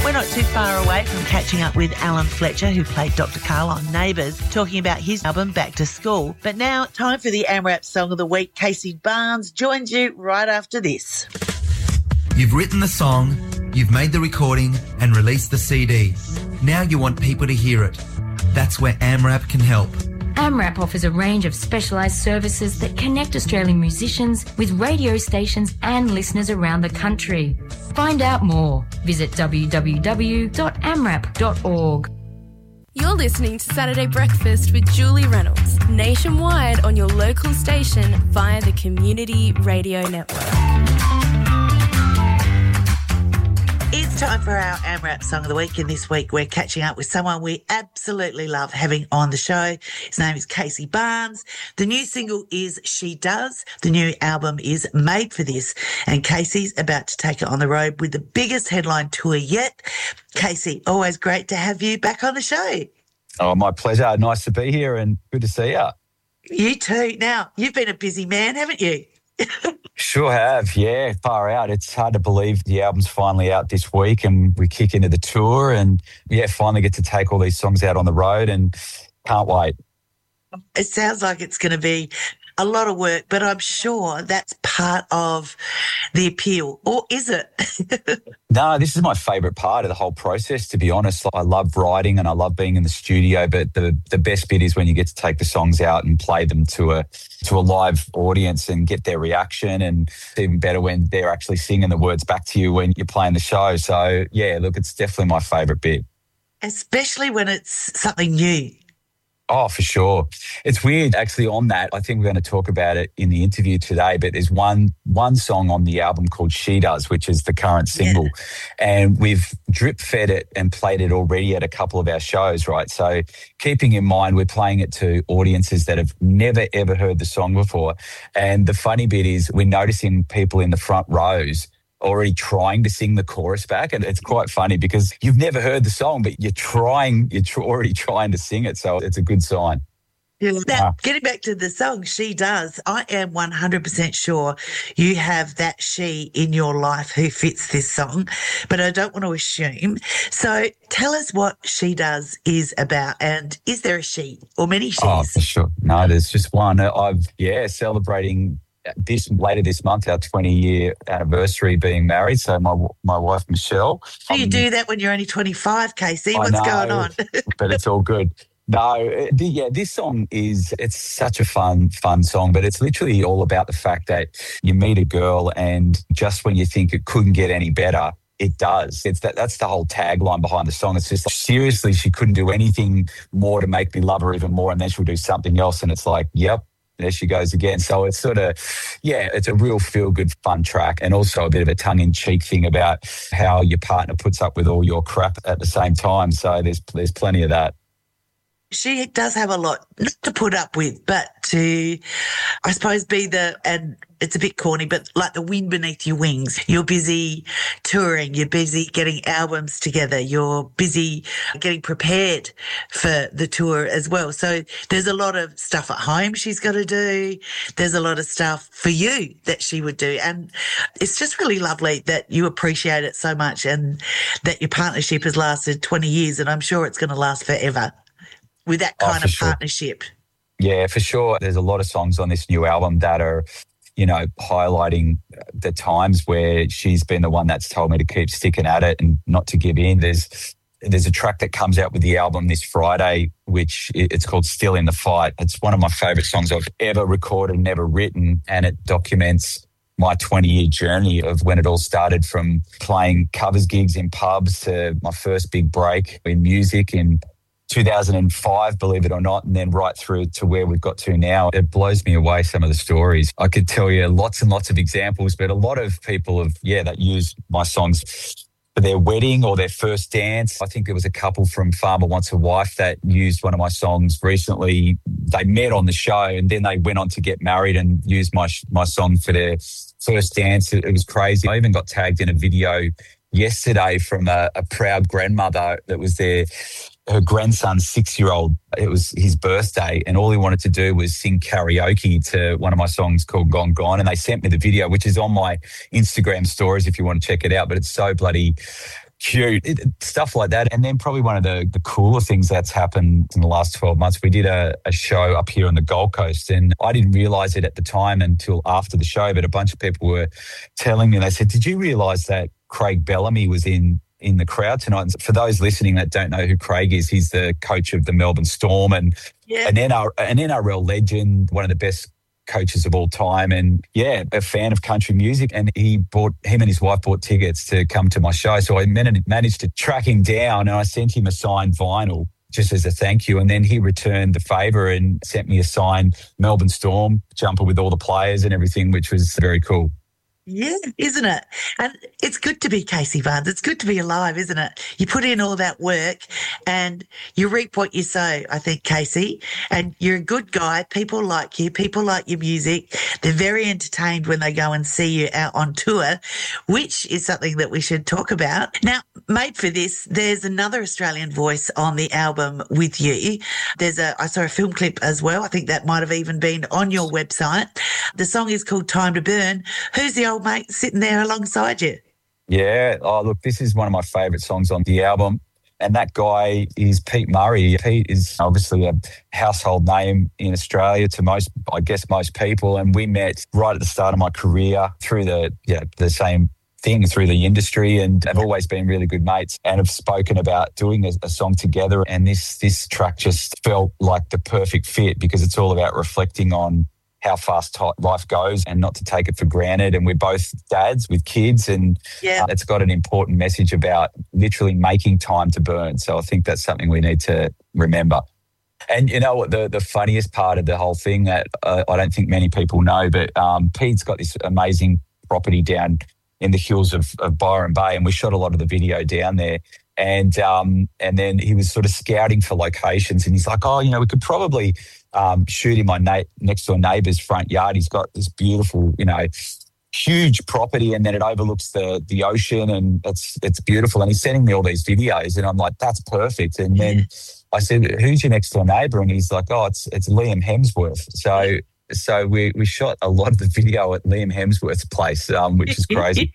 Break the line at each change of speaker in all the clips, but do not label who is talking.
We're not too far away from catching up with Alan Fletcher, who played Dr. Carl on Neighbours, talking about his album Back to School. But now, time for the AMRAP Song of the Week. Casey Barnes joins you right after this.
You've written the song, you've made the recording and released the CD. Now you want people to hear it. That's where AMRAP can help.
AMRAP offers a range of specialised services that connect Australian musicians with radio stations and listeners around the country. Find out more. Visit www.amrap.org.
You're listening to Saturday Breakfast with Julie Reynolds, nationwide on your local station via the Community Radio Network.
It's time for our AMRAP Song of the Week, and this week we're catching up with someone we absolutely love having on the show. His name is Casey Barnes. The new single is She Does. The new album is Made for This, and Casey's about to take it on the road with the biggest headline tour yet. Casey, always great to have you back on the show.
Oh, my pleasure. Nice to be here and good to see you.
You too. Now, you've been a busy man, haven't you?
Sure have, yeah, far out. It's hard to believe the album's finally out this week and we kick into the tour and, finally get to take all these songs out on the road and can't wait.
It sounds like it's going to be a lot of work, but I'm sure that's part of the appeal. Or is it?
No, this is my favourite part of the whole process, to be honest. I love writing and I love being in the studio, but the best bit is when you get to take the songs out and play them to a live audience and get their reaction, and it's even better when they're actually singing the words back to you when you're playing the show. So, look, it's definitely my favourite bit.
Especially when it's something new.
Oh, for sure. It's weird, actually, on that. I think we're going to talk about it in the interview today, but there's one song on the album called She Does, which is the current single. Yeah. And we've drip-fed it and played it already at a couple of our shows, right? So keeping in mind, we're playing it to audiences that have never, ever heard the song before. And the funny bit is we're noticing people in the front rows already trying to sing the chorus back. And it's quite funny because you've never heard the song, but you're already trying to sing it. So it's a good sign.
Yeah. Now, getting back to the song, She Does, I am 100% sure you have that she in your life who fits this song, but I don't want to assume. So tell us what She Does is about, and is there a she or many she's?
Oh, for sure. No, there's just one. Celebrating later this month, our 20-year anniversary being married. So my wife, Michelle.
You do that when you're only 25, Casey. What's going on?
But it's all good. No, this song it's such a fun song, but it's literally all about the fact that you meet a girl and just when you think it couldn't get any better, it does. That's the whole tagline behind the song. It's just like, seriously, she couldn't do anything more to make me love her even more, and then she'll do something else, and it's like, yep, there she goes again. So it's sort of, it's a real feel-good, fun track, and also a bit of a tongue-in-cheek thing about how your partner puts up with all your crap at the same time. So there's plenty of that.
She does have a lot not to put up with, but to, I suppose, and it's a bit corny, but like the wind beneath your wings. You're busy touring, you're busy getting albums together, you're busy getting prepared for the tour as well. So there's a lot of stuff at home she's got to do. There's a lot of stuff for you that she would do. And it's just really lovely that you appreciate it so much and that your partnership has lasted 20 years, and I'm sure it's going to last forever. With that kind of partnership.
Yeah, for sure. There's a lot of songs on this new album that are, highlighting the times where she's been the one that's told me to keep sticking at it and not to give in. There's a track that comes out with the album this Friday, which it's called Still in the Fight. It's one of my favourite songs I've ever recorded and ever written, and it documents my 20-year journey of when it all started, from playing covers gigs in pubs to my first big break in music in 2005, believe it or not, and then right through to where we've got to now. It blows me away, some of the stories. I could tell you lots and lots of examples, but a lot of people that use my songs for their wedding or their first dance. I think there was a couple from Farmer Wants a Wife that used one of my songs recently. They met on the show and then they went on to get married and used my song for their first dance. It was crazy. I even got tagged in a video yesterday from a proud grandmother that was there. Her grandson's 6-year-old, it was his birthday, and all he wanted to do was sing karaoke to one of my songs called Gone Gone, and they sent me the video, which is on my Instagram stories if you want to check it out, but it's so bloody cute, stuff like that. And then probably one of the cooler things that's happened in the last 12 months, we did a show up here on the Gold Coast, and I didn't realise it at the time until after the show, but a bunch of people were telling me, they said, did you realise that Craig Bellamy was in the crowd tonight? And for those listening that don't know who Craig is, he's the coach of the Melbourne Storm and an NRL legend, one of the best coaches of all time, and a fan of country music. And him and his wife bought tickets to come to my show. So I managed to track him down, and I sent him a signed vinyl just as a thank you. And then he returned the favour and sent me a signed Melbourne Storm jumper with all the players and everything, which was very cool.
Yeah, isn't it? And it's good to be Casey Barnes. It's good to be alive, isn't it? You put in all that work and you reap what you sow, I think, Casey. And you're a good guy. People like you. People like your music. They're very entertained when they go and see you out on tour, which is something that we should talk about. Now, Made for This, there's another Australian voice on the album with you. I saw a film clip as well. I think that might have even been on your website. The song is called Time to Burn. Who's the old mate sitting there alongside you?
Yeah. Oh, look, this is one of my favourite songs on the album. And that guy is Pete Murray. Pete is obviously a household name in Australia to most people. And we met right at the start of my career through the same thing, through the industry, and have always been really good mates and have spoken about doing a song together. And this track just felt like the perfect fit because it's all about reflecting on how fast life goes and not to take it for granted. And we're both dads with kids, and it's got an important message about literally making time to burn. So I think that's something we need to remember. And you know what, the funniest part of the whole thing that I don't think many people know, but Pete's got this amazing property down in the hills of Byron Bay, and we shot a lot of the video down there. And then he was sort of scouting for locations, and he's like, we could probably shoot in my next door neighbour's front yard. He's got this beautiful, huge property, and then it overlooks the ocean, and it's beautiful. And he's sending me all these videos, and I'm like, that's perfect. And then I said, who's your next door neighbour? And he's like, it's Liam Hemsworth. So we shot a lot of the video at Liam Hemsworth's place, which is crazy.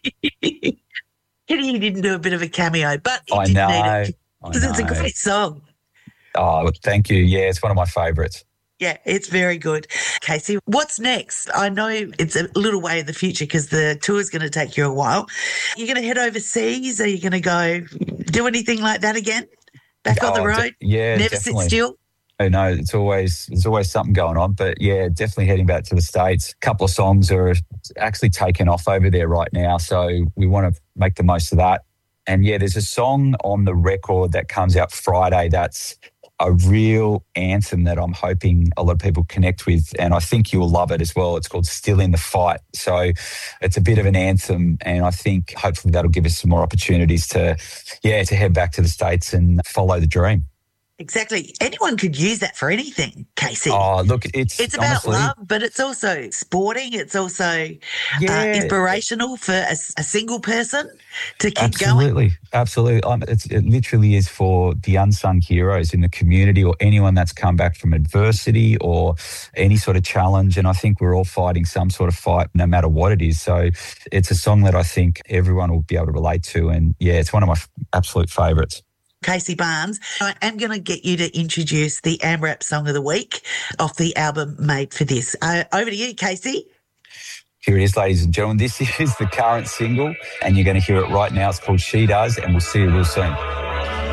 He didn't do a bit of a cameo, but
I
didn't
know,
need it because it's a great song.
Oh, thank you. Yeah, it's one of my favourites.
Yeah, it's very good. Casey, what's next? I know it's a little way in the future because the tour's going to take you a while. You're going to head overseas? Are you going to go do anything like that again? Back on the road? Never
definitely.
sit still?
No, there's always something going on. But yeah, definitely heading back to the States. A couple of songs are actually taking off over there right now, so we want to make the most of that. And yeah, there's a song on the record that comes out Friday that's a real anthem that I'm hoping a lot of people connect with, and I think you'll love it as well. It's called Still in the Fight. So it's a bit of an anthem, and I think hopefully that'll give us some more opportunities to head back to the States and follow the dream.
Exactly. Anyone could use that for anything, Casey.
Oh, look, it's
about
honestly,
love, but it's also sporting. It's also inspirational for a single person to keep going.
Absolutely. It literally is for the unsung heroes in the community or anyone that's come back from adversity or any sort of challenge. And I think we're all fighting some sort of fight, no matter what it is. So it's a song that I think everyone will be able to relate to. And yeah, it's one of my absolute favourites.
Casey Barnes, I am going to get you to introduce the AMRAP Song of the Week off the album Made for This. Over to you, Casey.
Here it is, ladies and gentlemen. This is the current single, and you're going to hear it right now. It's called She Does, and we'll see you real soon.